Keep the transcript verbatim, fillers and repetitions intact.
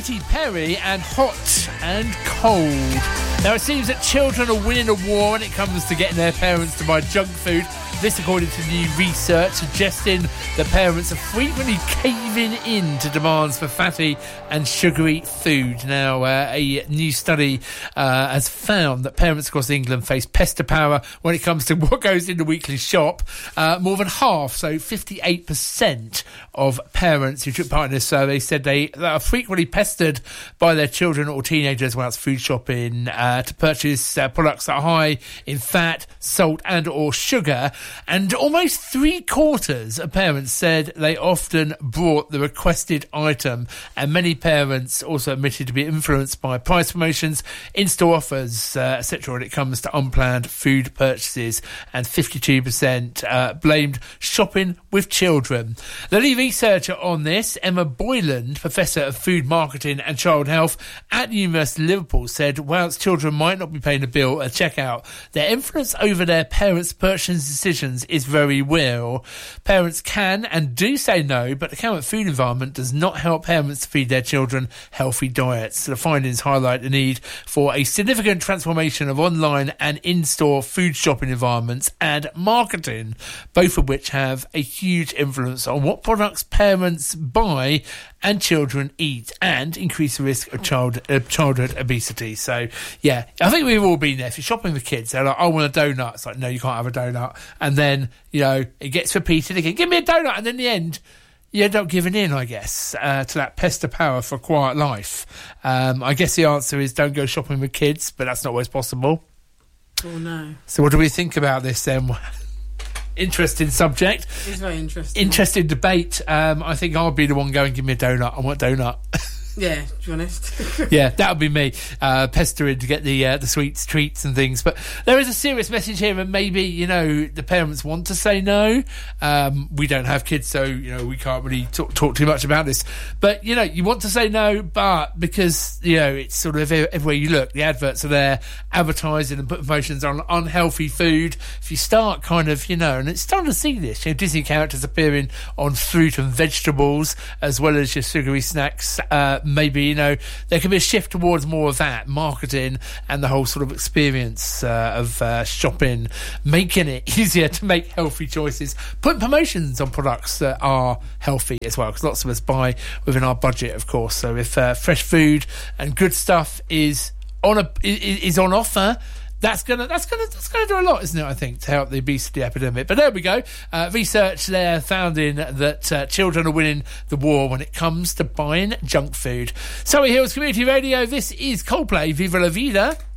Katy Perry and Hot and Cold. Now, it seems that children are winning a war when it comes to getting their parents to buy junk food. This, according to new research, suggesting that parents are frequently caving in to demands for fatty and sugary food. Now, uh, a new study uh, has found that parents across England face pester power when it comes to what goes in the weekly shop. Uh, more than half, so fifty-eight percent of parents who took part in this survey said they, they are frequently pestered by their children or teenagers when it's food shopping uh, to purchase uh, products that are high in fat, salt and or sugar. And almost three quarters of parents said they often brought the requested item, and many parents also admitted to be influenced by price promotions, in-store offers, uh, et cetera when it comes to unplanned food purchases, and fifty-two percent uh, blamed shopping with children. The lead researcher on this, Emma Boyland, Professor of Food Marketing and Child Health at the University of Liverpool, said whilst children might not be paying a bill at checkout, their influence over their parents' purchasing decisions is very real. Parents can and do say no, but the current food environment does not help parents to feed their children healthy diets. The findings highlight the need for a significant transformation of online and in-store food shopping environments and marketing, both of which have a huge influence on what products parents buy and children eat, and increase the risk of child uh, childhood obesity. So, yeah, I think we've all been there. If you're shopping with kids, they're like, I want a donut. It's like, no, you can't have a donut. And then, you know, it gets repeated again. Give me a donut. And then in the end, you end up giving in, I guess, uh, to that pester power for a quiet life. Um, I guess the answer is don't go shopping with kids, but that's not always possible. Oh, no. So what do we think about this then? Interesting subject. It's very interesting. Interesting debate. Um, I think I'll be the one going, give me a donut. I want a donut. Yeah, to be honest. Yeah, that would be me, uh, pestering to get the uh, the sweets, treats and things. But there is a serious message here, and maybe, you know, the parents want to say no. Um, we don't have kids, so, you know, we can't really talk, talk too much about this. But, you know, you want to say no, but because, you know, it's sort of everywhere you look, the adverts are there, advertising and putting promotions on unhealthy food. If you start kind of, you know, and it's starting to see this, you know, Disney characters appearing on fruit and vegetables, as well as your sugary snacks, uh, maybe, you know, there can be a shift towards more of that marketing and the whole sort of experience uh, of uh, shopping, making it easier to make healthy choices, putting promotions on products that are healthy as well, because lots of us buy within our budget, of course. So if uh, fresh food and good stuff is on a is on offer, That's gonna, that's gonna, that's gonna do a lot, isn't it? I think, to help the obesity epidemic. But there we go. Uh, research there found in that uh, children are winning the war when it comes to buying junk food. Surrey Hills Community Radio. This is Coldplay. Viva la vida.